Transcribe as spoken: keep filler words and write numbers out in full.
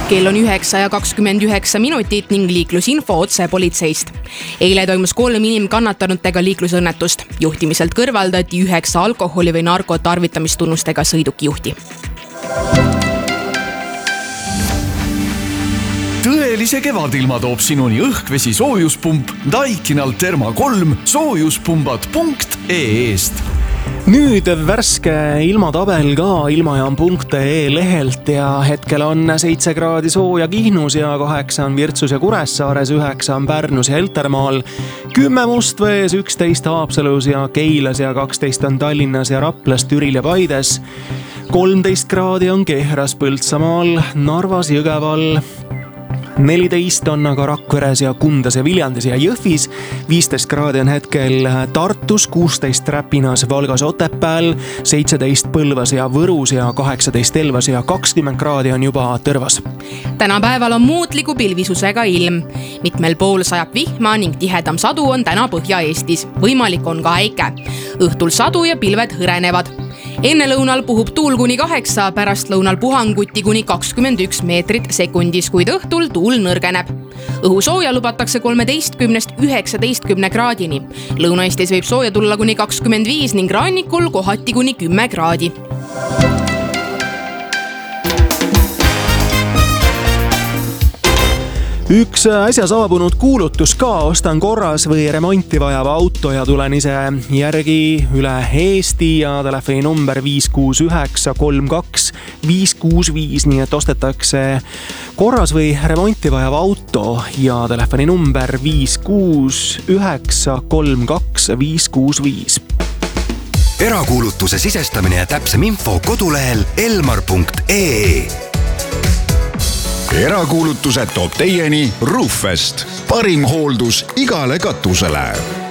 Kell on üheksa ja kakskümmend üheksa minutit ning liiklusinfo otse politseist. Eile toimus kolm inimkannatanutega liiklusõnnetust. Juhtimiselt kõrvaldati üheksa alkoholi või narko tarvitamistunnustega sõidukijuhti. Tõelise kevadilma toob sinuni õhkvesi soojuspump Daikinal Therma kolm soojuspumbad punkt ee-st. Nüüd värske ilmatabel ka ilmajaam punkt ee lehelt ja hetkel on seitse kraadi sooja Kihnus ja kaheksa on Virtsus ja Kuressaares, üheksa on Pärnus ja Heltermaal, kümme Mustvees, üksteist Haapsalus ja Keilas ja kaksteist on Tallinnas ja Raplas, Türil ja Paides, kolmteist kraadi on Kehras, Põltsamaal, Narvas, Jõgeval, neliteist on aga Rakveres ja Kundas ja Viljandis ja Jõhvis, viisteist kraadi on hetkel Tartus, kuusteist Räpinas, Valgas, Otepääl, seitseteist Põlvas ja Võrus ja kaheksateist Elvas ja kakskümmend kraadi on juba Tõrvas. Tänapäeval on muutliku pilvisusega ilm. Mitmel pool sajab vihma ning tihedam sadu on täna Põhja-Eestis. Võimalik on ka äike. Õhtul sadu ja pilved hõrenevad. Enne lõunal puhub tuul kuni kaheksa, pärast lõunal puhanguti kuni kakskümmend üks meetrit sekundis, kuid õhtul tuul nõrgeneb. Õhu sooja lubatakse kolmeteistkümnest üheksateistkümne kraadini. Lõuna-Eestis võib sooja tulla kuni kakskümmend viis ning rannikul kohati kuni kümme kraadi. Üks äsja saabunud kuulutus ka, ostan korras või remonti vajava auto ja tulen ise järgi üle Eesti ja telefoni number viis kuus üheksa kolm kaks viis kuus viis, nii et ostetakse korras või remonti vajava auto ja telefoni number viis kuus üheksa kolm kaks viis kuus viis. Erakuulutuse sisestamine ja täpsem info kodulehel elmar punkt ee. Erakuulutused toob teieni Roofest. Parim hooldus igale katusele.